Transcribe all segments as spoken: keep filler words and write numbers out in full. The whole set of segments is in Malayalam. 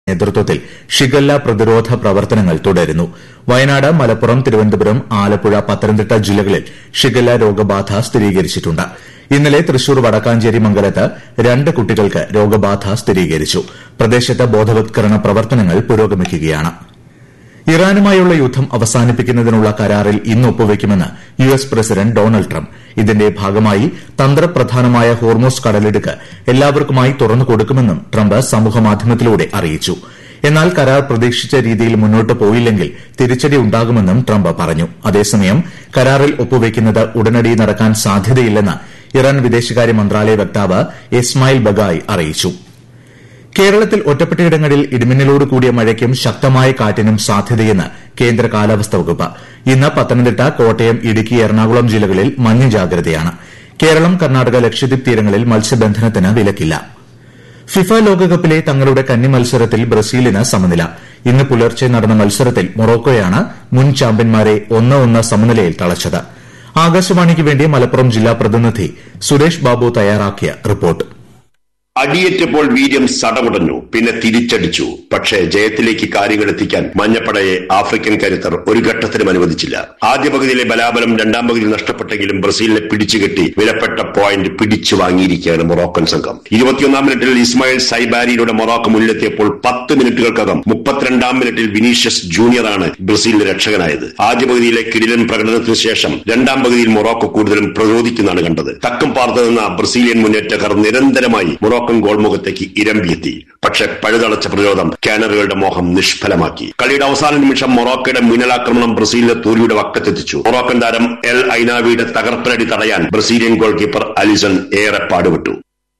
നേതൃത്വത്തിൽ ഷിഗല്ല പ്രതിരോധ പ്രവർത്തനങ്ങൾ തുടരുന്നു. വയനാട്, മലപ്പുറം, തിരുവനന്തപുരം, ആലപ്പുഴ, പത്തനംതിട്ട ജില്ലകളിൽ ഷിഗല്ല രോഗബാധ സ്ഥിരീകരിച്ചിട്ടുണ്ട്. ഇന്നലെ തൃശൂർ വടക്കാഞ്ചേരി മംഗലത്ത് രണ്ട് കുട്ടികൾക്ക് രോഗബാധ സ്ഥിരീകരിച്ചു. പ്രദേശത്ത് ബോധവത്കരണ പ്രവർത്തനങ്ങൾ പുരോഗമിക്കുകയാണ്. ഇറാനുമായുള്ള യുദ്ധം അവസാനിപ്പിക്കുന്നതിനുള്ള കരാറിൽ ഇന്ന് ഒപ്പുവയ്ക്കുമെന്ന് U S president Donald Trump. ഇതിന്റെ ഭാഗമായി തന്ത്രപ്രധാനമായ ഹോർമൂസ് കടലിടുക്ക് എല്ലാവർക്കുമായി തുറന്നുകൊടുക്കുമെന്നും ട്രംപ് സമൂഹമാധ്യമത്തിലൂടെ അറിയിച്ചു. എന്നാൽ കരാർ പ്രതീക്ഷിച്ച രീതിയിൽ മുന്നോട്ട് പോയില്ലെങ്കിൽ തിരിച്ചടി ഉണ്ടാകുമെന്നും ട്രംപ് പറഞ്ഞു. അതേസമയം കരാറിൽ ഒപ്പുവയ്ക്കുന്നത് ഉടനടി നടക്കാൻ സാധ്യതയില്ലെന്ന് ഇറാൻ വിദേശകാര്യ മന്ത്രാലയ വക്താവ് ഇസ്മായിൽ ബഗായി അറിയിച്ചു. കേരളത്തിൽ ഒറ്റപ്പെട്ടയിടങ്ങളിൽ ഇടിമിന്നലോട് കൂടിയ മഴയ്ക്കും ശക്തമായ കാറ്റിനും സാധ്യതയെന്ന് കേന്ദ്ര കാലാവസ്ഥാ വകുപ്പ്. ഇന്ന് പത്തനംതിട്ട, കോട്ടയം, ഇടുക്കി, എറണാകുളം ജില്ലകളിൽ മഞ്ഞ ജാഗ്രതയാണ്. കേരളം, കർണാടക, ലക്ഷദ്വീപ് തീരങ്ങളിൽ മത്സ്യബന്ധനത്തിന് വിലക്കില്ല. ഫിഫ ലോകകപ്പിലെ തങ്ങളുടെ കന്നി മത്സരത്തിൽ ബ്രസീലിന് സമനില. ഇന്ന് പുലർച്ചെ നടന്ന മത്സരത്തിൽ മൊറോക്കോയാണ് മുൻ ചാമ്പ്യന്മാരെ ഒന്ന് ഒന്ന് സമനിലയിൽ തളച്ചത്. ആകാശവാണിക്ക് വേണ്ടി മലപ്പുറം ജില്ലാ പ്രതിനിധി സുരേഷ് ബാബു തയ്യാറാക്കിയ റിപ്പോർട്ട്. അടിയേറ്റപ്പോൾ വീര്യം സടകുടഞ്ഞു, പിന്നെ തിരിച്ചടിച്ചു. പക്ഷേ ജയത്തിലേക്ക് കാര്യങ്ങൾ എത്തിക്കാൻ മഞ്ഞപ്പടയെ ആഫ്രിക്കൻ കരുത്തർ ഒരു ഘട്ടത്തിലും അനുവദിച്ചില്ല. ആദ്യ പകുതിയിലെ ബലാബലം രണ്ടാം പകുതിയിൽ നഷ്ടപ്പെട്ടെങ്കിലും ബ്രസീലിനെ പിടിച്ചുകെട്ടി വിലപ്പെട്ട പോയിന്റ് പിടിച്ചു വാങ്ങിയിരിക്കുകയാണ് മൊറോക്കൻ സംഘം. ഇരുപത്തിയൊന്നാം മിനിറ്റിൽ ഇസ്മായിൽ സൈബാരിയിലൂടെ മൊറോക്കോ മുന്നിലെത്തിയപ്പോൾ പത്ത് മിനിറ്റുകൾക്കകം മുപ്പത്തിരണ്ടാം മിനിറ്റിൽ വിനീഷ്യസ് ജൂനിയറാണ് ബ്രസീലിന്റെ രക്ഷകനായത്. ആദ്യ പകുതിയിലെ കിടിലൻ പ്രകടനത്തിനു ശേഷം രണ്ടാം പകുതിയിൽ മൊറോക്കോ കൂടുതലും പ്രതിരോധിക്കുന്നതാണ് കണ്ടത്. തക്കം പാർത്തു നിന്ന ബ്രസീലിയൻ മുന്നേറ്റക്കാർ നിരന്തരമായി മൊറോക്കൻ ഗോൾമുഖത്തേക്ക് ഇരമ്പിയെത്തി. പക്ഷെ പഴുതടച്ച പ്രതിരോധം കാനറുകളുടെ മോഹം നിഷ്ഫലമാക്കി. കളിയുടെ അവസാന നിമിഷം മൊറോക്കയുടെ മിന്നലാക്രമണം ബ്രസീലിലെ തോൽവിയുടെ വക്കത്തെത്തിച്ചു. മൊറോക്കൻ താരം എൽ ഐനാവിയുടെ തകർപ്പനടി തടയാൻ ബ്രസീലിയൻ ഗോൾ കീപ്പർ അലിസൺ ഏറെ പാടുപെട്ടു.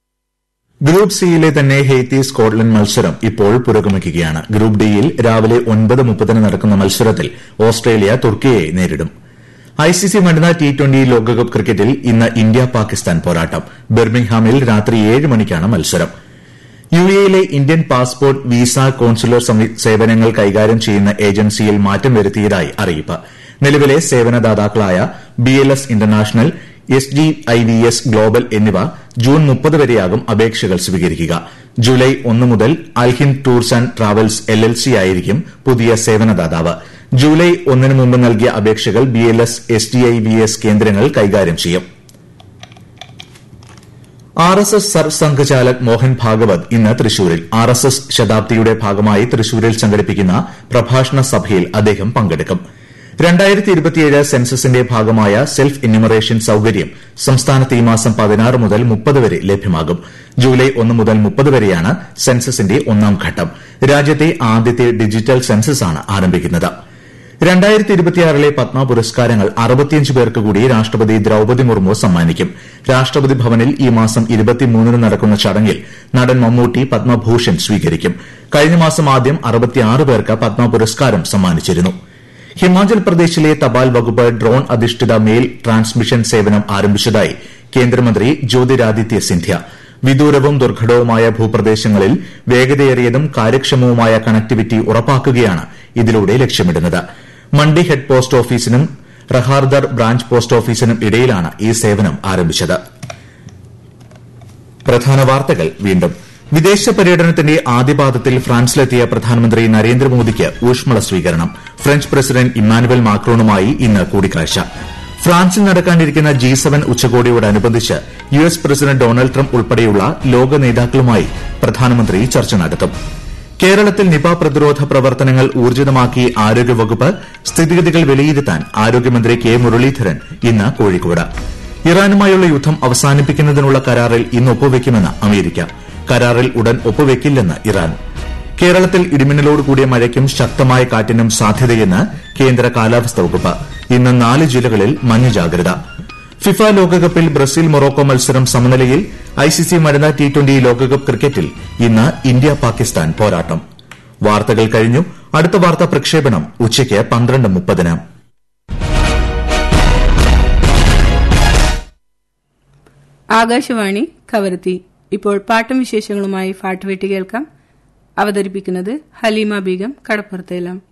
ഗ്രൂപ്പ് സിയിലെ തന്നെ ഹെയ്ത്തി സ്കോട്ട്ലൻഡ് മത്സരം ഇപ്പോൾ പുരോഗമിക്കുകയാണ്. ഗ്രൂപ്പ് ഡിയിൽ രാവിലെ ഒൻപത് മുപ്പതിന് നടക്കുന്ന മത്സരത്തിൽ ഓസ്ട്രേലിയ തുർക്കിയെ നേരിടും. ഐസിസി വനിതാ ടി ട്വന്റി ലോകകപ്പ് ക്രിക്കറ്റിൽ ഇന്ന് ഇന്ത്യ പാകിസ്ഥാൻ പോരാട്ടം. ബിർമിംഗ്ഹാമിൽ രാത്രി ഏഴ് മണിക്കാണ് മത്സരം. യുഎഇയിലെ ഇന്ത്യൻ പാസ്പോർട്ട്, വിസ, കോൺസുലർ സേവനങ്ങൾ കൈകാര്യം ചെയ്യുന്ന ഏജൻസിയിൽ മാറ്റം വരുത്തിയതായി അറിയിപ്പ്. നിലവിലെ സേവനദാതാക്കളായ B L S international, S G I V S global എന്നിവ ജൂൺ മുപ്പത് വരെയാകും അപേക്ഷകൾ സ്വീകരിക്കുക. ജൂലൈ ഒന്ന് മുതൽ Alhind tours and travels L L C ആയിരിക്കും പുതിയ സേവനദാതാവ്. ജൂലൈ ഒന്നിന് മുമ്പ് നൽകിയ അപേക്ഷകൾ B L S, S D I V S കേന്ദ്രങ്ങൾ കൈകാര്യം ചെയ്യും. R S S Sarsanghchalak Mohan Bhagwat ഇന്ന് തൃശൂരിൽ. ആർ എസ് എസ് ശതാബ്ദിയുടെ ഭാഗമായി തൃശൂരിൽ സംഘടിപ്പിക്കുന്ന പ്രഭാഷണ സഭയിൽ അദ്ദേഹം പങ്കെടുക്കും. രണ്ടായിരത്തി ഇരുപത്തിയേഴ് സെൻസസിന്റെ ഭാഗമായ സെൽഫ് എന്യൂമറേഷൻ സൌകര്യം സംസ്ഥാനത്ത് ഈ മാസം പതിനാറ് മുതൽ മുപ്പത് വരെ ലഭ്യമാകും. ജൂലൈ ഒന്ന് മുതൽ മുപ്പത് വരെയാണ് സെൻസസിന്റെ ഒന്നാം ഘട്ടം. രാജ്യത്തെ ആദ്യത്തെ ഡിജിറ്റൽ സെൻസസാണ് ആരംഭിക്കുന്നത്. രണ്ടായിരത്തി ഇരുപത്തിയാറിലെ പത്മ പുരസ്കാരങ്ങൾ അറുപത്തിയഞ്ച് പേർക്ക് കൂടി രാഷ്ട്രപതി ദ്രൌപദി മുർമു സമ്മാനിക്കും. രാഷ്ട്രപതി ഭവനിൽ ഈ മാസം ഇരുപത്തിമൂന്നിന് നടക്കുന്ന ചടങ്ങിൽ നടൻ മമ്മൂട്ടി പത്മഭൂഷൺ സ്വീകരിക്കും. കഴിഞ്ഞ മാസം ആദ്യം അറുപത്തിയാറ് പേർക്ക് പത്മ പുരസ്കാരം സമ്മാനിച്ചിരുന്നു. ഹിമാചൽ പ്രദേശിലെ തപാൽ വകുപ്പ് ഡ്രോൺ അധിഷ്ഠിത മെയിൽ ട്രാൻസ്മിഷൻ സേവനം ആരംഭിച്ചതായി കേന്ദ്രമന്ത്രി ജ്യോതിരാദിത്യ സിന്ധ്യ. വിദൂരവും ദുർഘടവുമായ ഭൂപ്രദേശങ്ങളിൽ വേഗതയേറിയതും കാര്യക്ഷമവുമായ കണക്ടിവിറ്റി ഉറപ്പാക്കുകയാണ് ഇതിലൂടെ ലക്ഷ്യമിടുന്നത്. മണ്ഡി ഹെഡ് പോസ്റ്റ് ഓഫീസിനും റഹാർദർ ബ്രാഞ്ച് പോസ്റ്റ് ഓഫീസിനും ഇടയിലാണ് ഈ സേവനം ആരംഭിച്ചത്. പ്രധാന വാർത്തകൾ വീണ്ടും. വിദേശ പര്യടനത്തിന്റെ ആദ്യപാദത്തിൽ ഫ്രാൻസിലെത്തിയ പ്രധാനമന്ത്രി നരേന്ദ്രമോദിക്ക് ഊഷ്മള സ്വീകരണം. ഫ്രഞ്ച് പ്രസിഡന്റ് ഇമ്മാനുവൽ മാക്രോണുമായി ഇന്ന് കൂടിക്കാഴ്ച. ഫ്രാൻസിൽ നടക്കാനിരിക്കുന്ന G seven ഉച്ചകോടിയോടനുബന്ധിച്ച് U S president Donald Trump ഉൾപ്പെടെയുള്ള ലോക നേതാക്കളുമായി പ്രധാനമന്ത്രി ചർച്ച നടത്തും. കേരളത്തിൽ നിപ പ്രതിരോധ പ്രവർത്തനങ്ങൾ ഊർജിതമാക്കി ആരോഗ്യവകുപ്പ്. സ്ഥിതിഗതികൾ വിലയിരുത്താൻ ആരോഗ്യമന്ത്രി കെ മുരളീധരൻ ഇന്ന് കോഴിക്കോട്. ഇറാനുമായുള്ള യുദ്ധം അവസാനിപ്പിക്കുന്നതിനുള്ള കരാറിൽ ഇന്ന് ഒപ്പുവയ്ക്കുമെന്ന് അമേരിക്ക. കരാറിൽ ഉടൻ ഒപ്പുവയ്ക്കില്ലെന്ന് ഇറാൻ. കേരളത്തിൽ ഇടിമിന്നലോട് കൂടിയ മഴയ്ക്കും ശക്തമായ കാറ്റിനും സാധ്യതയെന്ന് കേന്ദ്ര കാലാവസ്ഥാ വകുപ്പ്. ഇന്ന് നാല് ജില്ലകളിൽ മഞ്ഞ ജാഗ്രത. ഫിഫ ലോകകപ്പിൽ ബ്രസീൽ മൊറോക്കോ മത്സരം സമനിലയിൽ. ഐസിസി വനിതാ ടി ട്വന്റി ലോകകപ്പ് ക്രിക്കറ്റിൽ ഇന്ന് ഇന്ത്യ പാകിസ്ഥാൻ പോരാട്ടം. വാർത്തകൾ കഴിഞ്ഞു. അടുത്ത വാർത്താ പ്രക്ഷേപണം ഉച്ചയ്ക്ക് പന്ത്രണ്ട് മുപ്പതിന്. ആകാശവാണി കവരത്തി. ഇപ്പോൾ പാട്ടും വിശേഷങ്ങളുമായി പാട്ടുവെട്ടി കേൾക്കാം. അവതരിപ്പിക്കുന്നത് ഹലീമ ബീഗം കടപ്പുറത്തേലം.